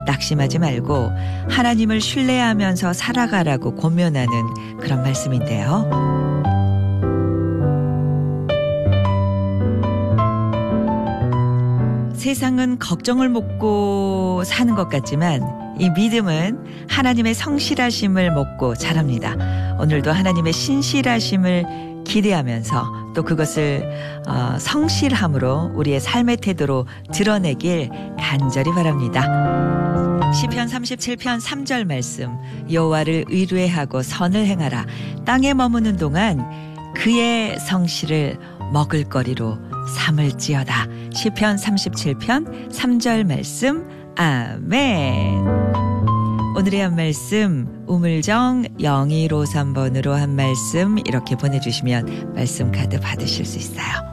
낙심하지 말고 하나님을 신뢰하면서 살아가라고 권면하는 그런 말씀인데요. 세상은 걱정을 먹고 사는 것 같지만 이 믿음은 하나님의 성실하심을 먹고 자랍니다. 오늘도 하나님의 신실하심을 기대하면서 또 그것을 성실함으로 우리의 삶의 태도로 드러내길 간절히 바랍니다. 시편 37편 3절 말씀, 여호와를 의뢰하고 선을 행하라. 땅에 머무는 동안 그의 성실을 먹을거리로 삼을지어다. 시편 37편 3절 말씀. 아멘. 오늘의 한 말씀 우물정 0253번으로 한 말씀 이렇게 보내주시면 말씀 카드 받으실 수 있어요.